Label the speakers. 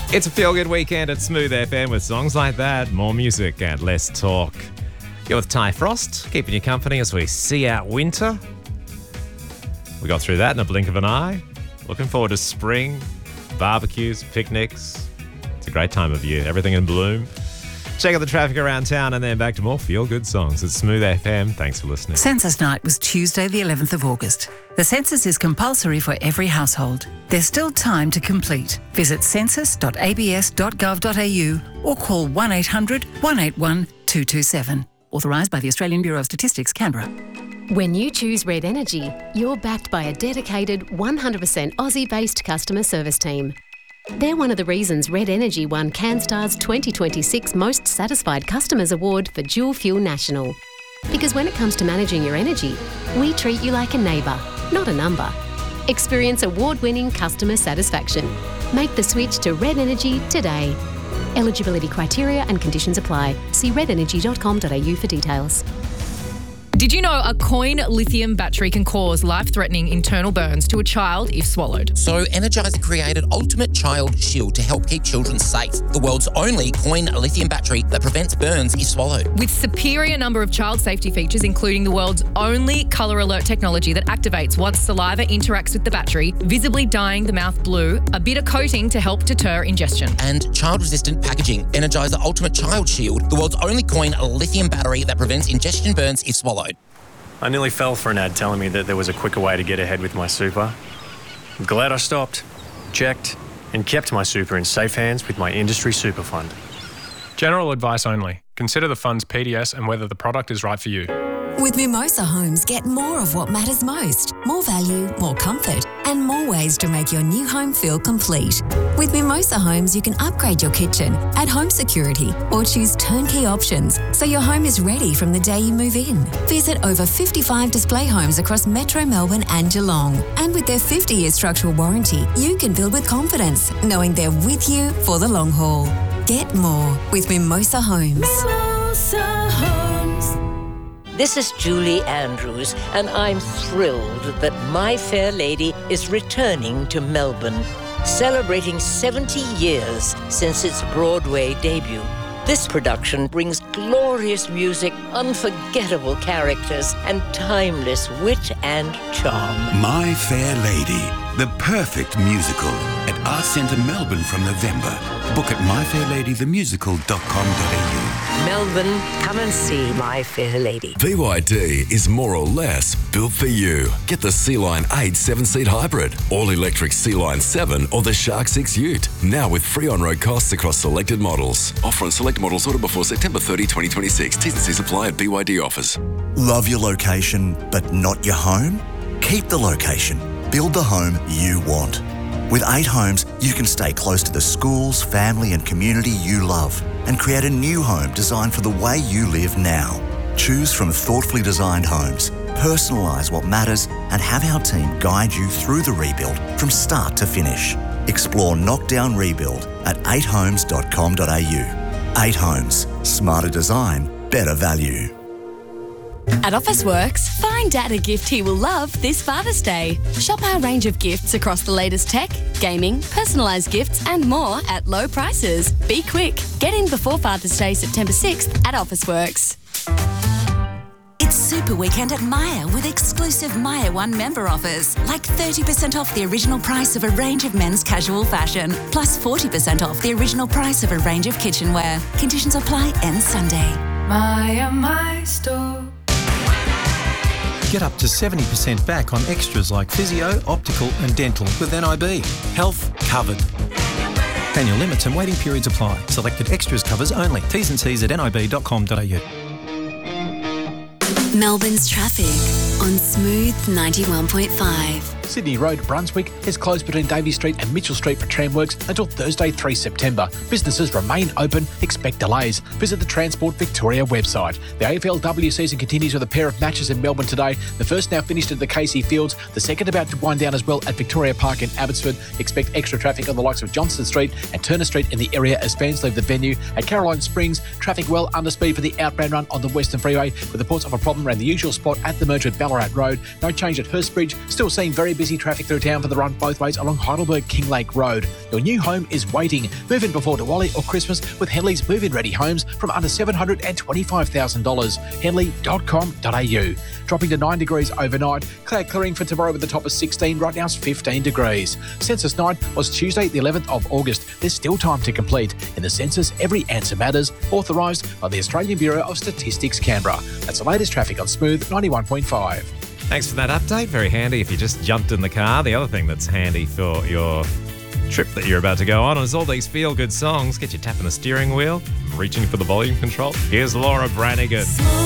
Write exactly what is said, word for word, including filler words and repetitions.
Speaker 1: It's a feel-good weekend at Smooth F M with songs like that, more music and less talk. You're with Ty Frost, keeping you company as we see out winter. We got through that in a blink of an eye. Looking forward to spring, barbecues, picnics. It's a great time of year, everything in bloom. Check out the traffic around town and then back to more feel-good songs at Smooth F M. Thanks for listening.
Speaker 2: Census night was Tuesday the eleventh of August. The census is compulsory for every household. There's still time to complete. Visit census dot a b s dot gov dot a u or call one eight hundred one eight one two two seven. Authorised by the Australian Bureau of Statistics, Canberra.
Speaker 3: When you choose Red Energy, you're backed by a dedicated one hundred percent Aussie-based customer service team. They're one of the reasons Red Energy won CanStar's twenty twenty-six Most Satisfied Customers Award for Dual Fuel National. Because when it comes to managing your energy, we treat you like a neighbour, not a number. Experience award-winning customer satisfaction. Make the switch to Red Energy today. Eligibility criteria and conditions apply. See red energy dot com dot a u for details.
Speaker 4: Did you know a coin lithium battery can cause life-threatening internal burns to a child if swallowed?
Speaker 5: So Energizer created Ultimate Child Shield to help keep children safe. The world's only coin lithium battery that prevents burns if swallowed.
Speaker 4: With superior number of child safety features, including the world's only colour alert technology that activates once saliva interacts with the battery, visibly dyeing the mouth blue, a bitter coating to help deter ingestion.
Speaker 5: And child-resistant packaging. Energizer Ultimate Child Shield, the world's only coin lithium battery that prevents ingestion burns if swallowed.
Speaker 6: I nearly fell for an ad telling me that there was a quicker way to get ahead with my super. I'm glad I stopped, checked, and kept my super in safe hands with my industry super fund.
Speaker 7: General advice only. Consider the fund's P D S and whether the product is right for you.
Speaker 8: With Mimosa Homes, get more of what matters most. More value, more comfort, and more ways to make your new home feel complete. With Mimosa Homes, you can upgrade your kitchen, add home security, or choose turnkey options so your home is ready from the day you move in. Visit over fifty-five display homes across Metro Melbourne and Geelong. And with their fifty-year structural warranty, you can build with confidence, knowing they're with you for the long haul. Get more with Mimosa Homes.
Speaker 9: Mimosa Homes. This is Julie Andrews, and I'm thrilled that My Fair Lady is returning to Melbourne, celebrating seventy years since its Broadway debut. This production brings glorious music, unforgettable characters, and timeless wit and charm.
Speaker 10: My Fair Lady, the perfect musical at Arts Centre Melbourne from November. Book at my fair lady the musical dot com dot a u.
Speaker 9: Melbourne, come and see My Fair Lady.
Speaker 11: B Y D is more or less built for you. Get the Sea-Line eight seven-seat hybrid, all-electric Sea-Line seven or the Shark six Ute. Now with free on-road costs across selected models. Offer on select models ordered before September thirtieth, twenty twenty-six. T's and C's apply at B Y D offers.
Speaker 12: Love your location, but not your home? Keep the location. Build the home you want. With eight homes, you can stay close to the schools, family and community you love and create a new home designed for the way you live now. Choose from thoughtfully designed homes, personalise what matters and have our team guide you through the rebuild from start to finish. Explore Knockdown Rebuild at eight homes dot com dot a u. eight Homes. Smarter design, better value.
Speaker 13: At Officeworks, find Dad a gift he will love this Father's Day. Shop our range of gifts across the latest tech, gaming, personalised gifts and more at low prices. Be quick. Get in before Father's Day, September sixth at Officeworks.
Speaker 8: It's Super Weekend at Myer with exclusive Myer One member offers, like thirty percent off the original price of a range of men's casual fashion, plus forty percent off the original price of a range of kitchenware. Conditions apply end Sunday.
Speaker 14: Myer, my store.
Speaker 15: Get up to seventy percent back on extras like physio, optical and dental with N I B. Health covered. Annual limits and waiting periods apply. Selected extras covers only. T's and C's at n i b dot com dot a u.
Speaker 8: Melbourne's traffic on Smooth ninety-one point five.
Speaker 16: Sydney Road, Brunswick, is closed between Davey Street and Mitchell Street for tramworks until Thursday, the third of September. Businesses remain open. Expect delays. Visit the Transport Victoria website. The A F L W season continues with a pair of matches in Melbourne today. The first now finished at the Casey Fields. The second about to wind down as well at Victoria Park in Abbotsford. Expect extra traffic on the likes of Johnston Street and Turner Street in the area as fans leave the venue. At Caroline Springs, traffic well under speed for the outbound run on the Western Freeway with reports of a problem around the usual spot at the merge with Ballarat Road. No change at Hurstbridge. Still seeing very busy traffic through town for the run both ways along Heidelberg King Lake Road. Your new home is waiting. Move in before Diwali or Christmas with Henley's move-in ready homes from under seven hundred twenty-five thousand dollars. henley dot com dot a u. Dropping to nine degrees overnight. Cloud clearing for tomorrow with the top of sixteen. Right now it's fifteen degrees. Census night was Tuesday the eleventh of August. There's still time to complete. In the census, every answer matters. Authorised by the Australian Bureau of Statistics, Canberra. That's the latest traffic on Smooth ninety-one point five.
Speaker 1: Thanks for that update. Very handy if you just jumped in the car. The other thing that's handy for your trip that you're about to go on is all these feel-good songs. Get you tapping the steering wheel, reaching for the volume control. Here's Laura Branigan.